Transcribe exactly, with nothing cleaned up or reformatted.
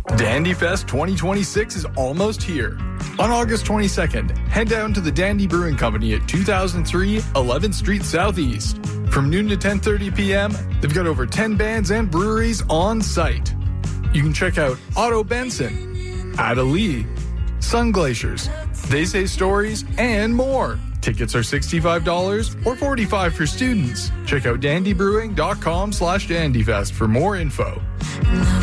Dandy Fest twenty twenty-six is almost here. On August twenty-second, head down to the Dandy Brewing Company at two thousand three eleventh Street Southeast. From noon to ten thirty p.m., they've got over ten bands and breweries on site. You can check out Otto Benson, Ada Lee, Sun Glaciers, They Say Stories, and more. Tickets are sixty-five dollars or forty-five dollars for students. Check out dandybrewing.com slash dandyfest for more info.